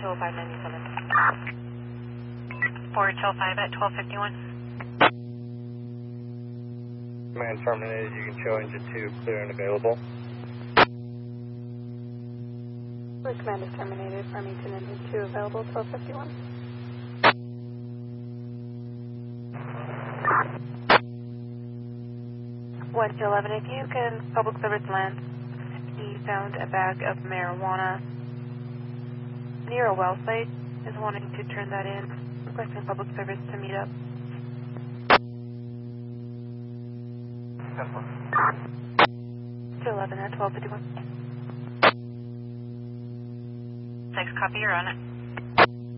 20597. Forward till 5 at 1251. Command terminated, you can show engine 2 clear and available. Command is terminated, Farmington engine 2 available, 1251. One to 11, if you can, public service land. He found a bag of marijuana near a well site, is wanting to turn that in, requesting public service to meet up. 211 at 1251. 6, copy, you're on it.